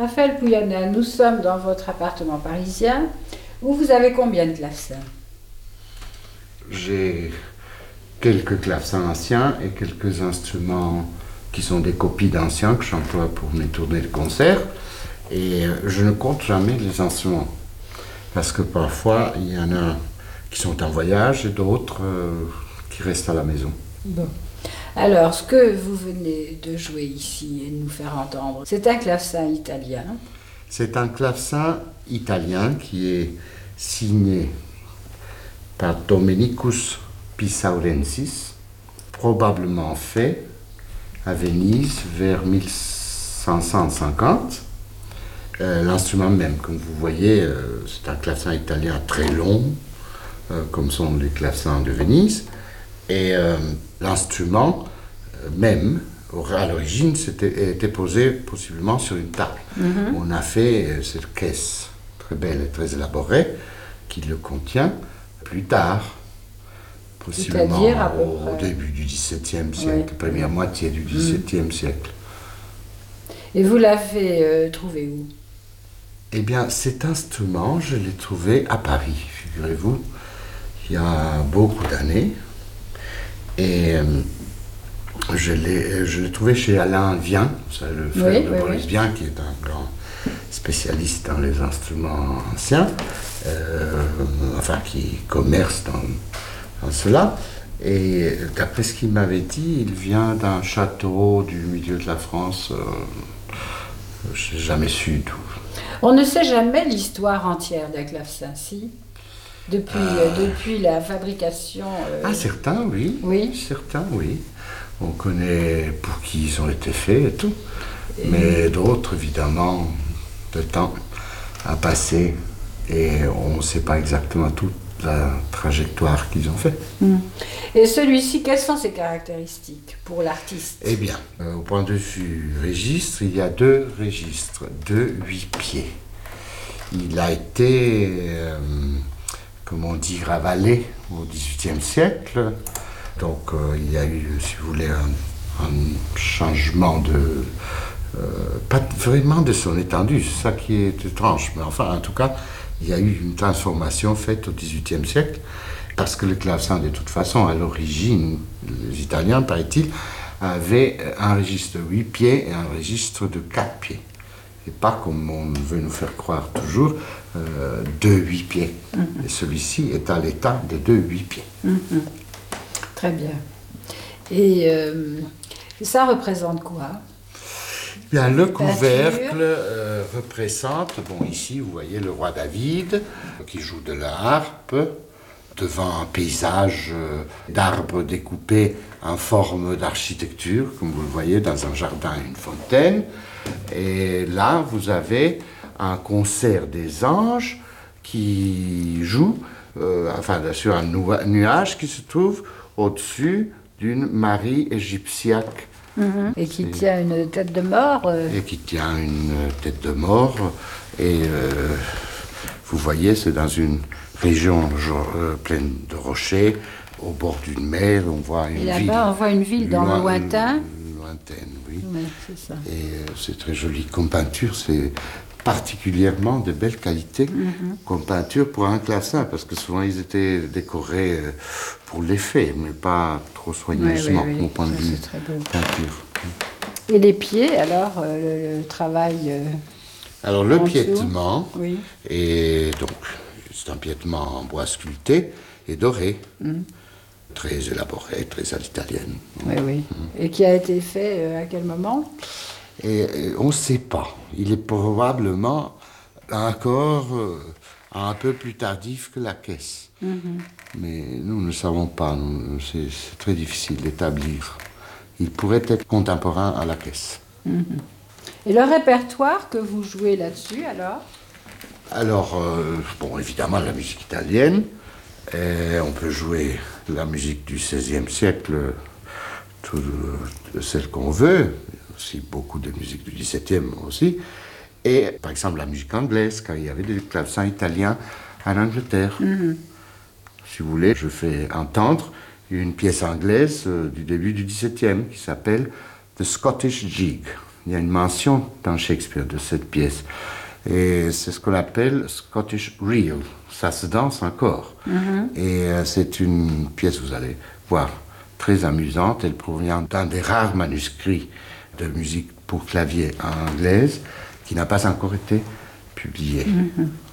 Raphaël Pouyanné, nous sommes dans votre appartement parisien où vous avez combien de clavecins? J'ai quelques clavecins anciens et quelques instruments qui sont des copies d'anciens que j'emploie pour mes tournées de concert. Et je ne compte jamais les instruments. Parce que parfois, il y en a qui sont en voyage et d'autres qui restent à la maison. Bon. Alors, ce que vous venez de jouer ici et de nous faire entendre, c'est un clavecin italien. C'est un clavecin italien qui est signé par Domenicus Pisaurensis, probablement fait à Venise vers 1550. L'instrument même, comme vous voyez, c'est un clavecin italien très long, comme sont les clavecins de Venise. Et l'instrument même, à l'origine, était posé possiblement sur une table. On a fait cette caisse très belle et très élaborée qui le contient plus tard, possiblement au début du XVIIe siècle, première moitié du XVIIe siècle. Et vous l'avez trouvé où? Eh bien, cet instrument, je l'ai trouvé à Paris, figurez-vous, il y a beaucoup d'années. Et je l'ai trouvé chez Alain Vien, le frère de Boris Vien, qui est un grand spécialiste dans les instruments anciens, qui commerce dans cela. Et d'après ce qu'il m'avait dit, il vient d'un château du milieu de la France. Je n'ai jamais su d'où. On ne sait jamais l'histoire entière d'un clavecin, si? Depuis la fabrication... certains, oui. Oui. Certains, oui. On connaît pour qui ils ont été faits et tout. Mais d'autres, évidemment, le temps a passé et on ne sait pas exactement toute la trajectoire qu'ils ont fait. Et celui-ci, quelles sont ses caractéristiques pour l'artiste? Eh bien, au point de vue registre, il y a deux registres de 8 pieds. Il a été... comme on dit, ravalé au XVIIIe siècle. Donc il y a eu, si vous voulez, un changement de... pas vraiment de son étendue, c'est ça qui est étrange. Mais enfin, en tout cas, il y a eu une transformation faite au XVIIIe siècle, parce que le clavecin, de toute façon, à l'origine, les Italiens, paraît-il, avaient un registre de 8 pieds et un registre de 4 pieds. Et pas comme on veut nous faire croire toujours, de 8 pieds. Et celui-ci est à l'état de 8 pieds. Très bien. Et ça représente quoi? Bien, le couvercle représente, ici vous voyez le roi David qui joue de la harpe devant un paysage d'arbres découpés en forme d'architecture, comme vous le voyez dans un jardin et une fontaine. Et là, vous avez un concert des anges qui joue sur un nuage qui se trouve au-dessus d'une Marie égyptiaque. Et qui tient une tête de mort. Et qui tient une tête de mort. Et vous voyez, c'est dans une région pleine de rochers, au bord d'une mer. On voit une ville. Et là-bas, on voit une ville dans le lointain. Lointaine, oui. Oui, c'est ça. Et c'est très joli comme peinture. C'est particulièrement de belle qualité comme peinture pour un clavecin, parce que souvent ils étaient décorés pour l'effet, mais pas trop soigneusement au point de vue peinture. Et les pieds, alors, le travail alors le piétement, et donc c'est un piétement en bois sculpté et doré, très élaboré, très à l'italienne. Oui. Et qui a été fait à quel moment? Et on ne sait pas. Il est probablement encore un peu plus tardif que la caisse. Mais nous ne savons pas. C'est très difficile d'établir. Il pourrait être contemporain à la caisse. Et le répertoire que vous jouez là-dessus, alors? Alors, évidemment, la musique italienne. On peut jouer la musique du XVIe siècle, celle qu'on veut. Aussi beaucoup de musique du XVIIe aussi, et par exemple la musique anglaise, car il y avait des clavecins italiens en Angleterre. Si vous voulez, je fais entendre une pièce anglaise du début du XVIIe qui s'appelle The Scottish Jig. Il y a une mention dans Shakespeare de cette pièce. Et c'est ce qu'on appelle Scottish Reel. Ça se danse encore. Et c'est une pièce, vous allez voir, très amusante. Elle provient d'un des rares manuscrits de musique pour clavier anglaise qui n'a pas encore été publié.